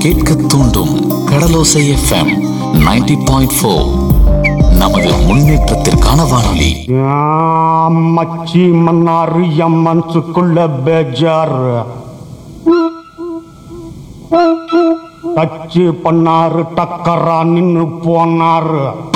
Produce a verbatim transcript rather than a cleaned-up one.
கேட்க தூண்டும் கடலோசை FM ninety point four. நமது முன்னேற்றத்திற்கான வானொலி. மச்சி மன்னாரு என் மனசுக்குள்ள பேஜாரு டச்சு பண்ணாரு டக்கரா நின்னு போனாரு.